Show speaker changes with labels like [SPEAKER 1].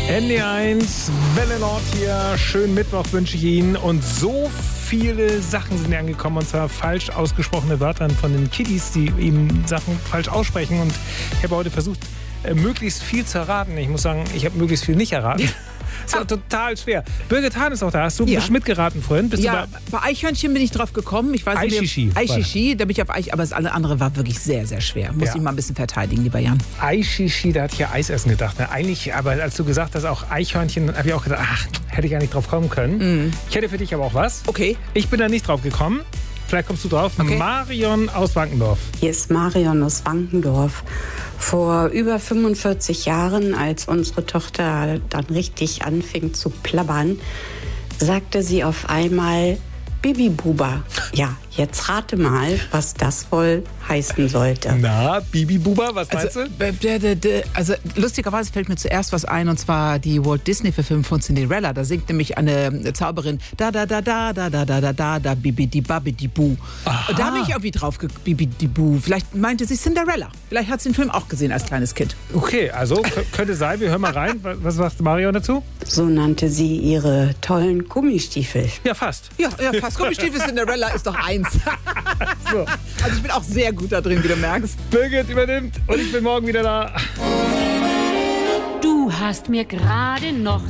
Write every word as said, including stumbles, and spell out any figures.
[SPEAKER 1] N D eins, Welle Nord hier. Schönen Mittwoch wünsche ich Ihnen. Und so viele Sachen sind angekommen, und zwar falsch ausgesprochene Wörter von den Kiddies, die eben Sachen falsch aussprechen. Und ich habe heute versucht, möglichst viel zu erraten. Ich muss sagen, ich habe möglichst viel nicht erraten. Das war total schwer. Birgit Hahn ist auch da. Hast du ja. mitgeraten vorhin? Bist
[SPEAKER 2] ja,
[SPEAKER 1] du
[SPEAKER 2] bei Eichhörnchen bin ich drauf gekommen. Ich weiß
[SPEAKER 1] Eichichi.
[SPEAKER 2] Eichichi, da bin ich auf Eich, aber das alle andere war wirklich sehr, sehr schwer. Muss
[SPEAKER 1] ja.
[SPEAKER 2] ich mal ein bisschen verteidigen, lieber Jan.
[SPEAKER 1] Eichichi, da hatte ich ja Eisessen gedacht. Ne? Eigentlich, aber als du gesagt hast, auch Eichhörnchen, habe ich auch gedacht, ach, hätte ich gar nicht drauf kommen können. Mm. Ich hätte für dich aber auch was.
[SPEAKER 2] Okay.
[SPEAKER 1] Ich bin da nicht drauf gekommen. Vielleicht kommst du drauf. Okay. Marion aus Wankendorf.
[SPEAKER 3] Hier ist Marion aus Wankendorf. Vor über fünfundvierzig Jahren, als unsere Tochter dann richtig anfing zu plappern, sagte sie auf einmal Bibi-Buba. Ja, jetzt rate mal, was das wohl heißen sollte.
[SPEAKER 1] Na, Bibi-Buba, was meinst
[SPEAKER 2] also,
[SPEAKER 1] du?
[SPEAKER 2] Also lustigerweise fällt mir zuerst was ein, und zwar die Walt Disney-Verfilmung von Cinderella. Da singt nämlich eine Zauberin da da da da da da da da da da bibi di babi di bu. Und da bin ich irgendwie drauf ge bibi di bu. Vielleicht meinte sie Cinderella. Vielleicht hat sie den Film auch gesehen als kleines Kind.
[SPEAKER 1] Okay, also könnte sein. Wir hören mal rein. Was sagt Marion dazu?
[SPEAKER 3] So nannte sie ihre tollen Gummistiefel.
[SPEAKER 1] Ja, fast.
[SPEAKER 2] Ja, ja fast. Gummistiefel Cinderella ist doch eins. So. Also ich bin auch sehr gut da drin, wie du merkst.
[SPEAKER 1] Birgit übernimmt und ich bin morgen wieder da.
[SPEAKER 4] Du hast mir gerade noch